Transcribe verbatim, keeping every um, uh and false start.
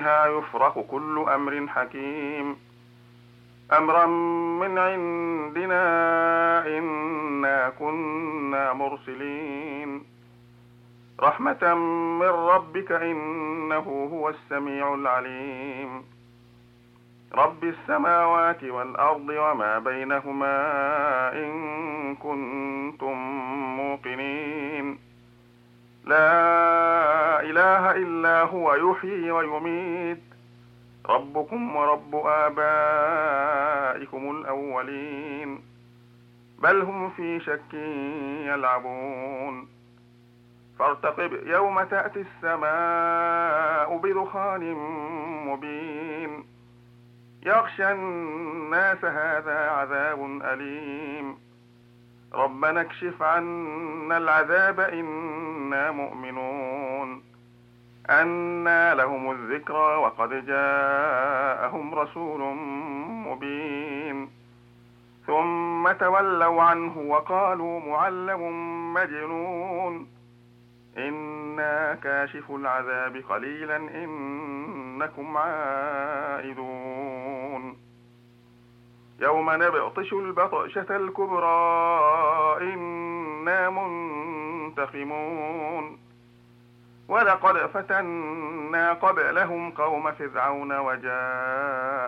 فيها يفرق كل أمر حكيم أمرا من عندنا إنا كنا مرسلين رحمة من ربك إنه هو السميع العليم رب السماوات والأرض وما بينهما إن كنتم موقنين لا إله إلا هو يحيي ويميت ربكم ورب آبائكم الأولين بل هم في شك يلعبون فارتقب يوم تأتي السماء بدخان مبين يغشى الناس هذا عذاب أليم ربنا اكشف عنا العذاب إنا مؤمنون أنى لهم الذكرى وقد جاءهم رسول مبين ثم تولوا عنه وقالوا معلم مجنون إنا كاشف العذاب قليلا إنكم عائدون يوم نبطش البطشة الكبرى إنا منتقمون ولقد فتنا قبلهم قوم فرعون وجاء